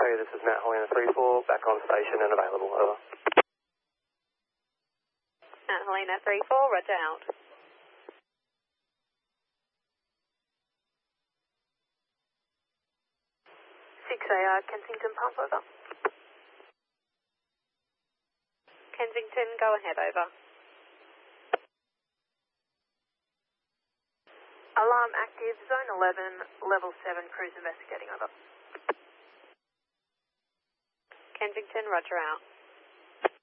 Hey, this is Matt Helena 34, back on station and available, over. Matt Helena 34, roger out. 6AR Kensington pump, over. Kensington, go ahead, over. Alarm active, zone 11, level 7, cruise investigating, over. Kensington, roger out.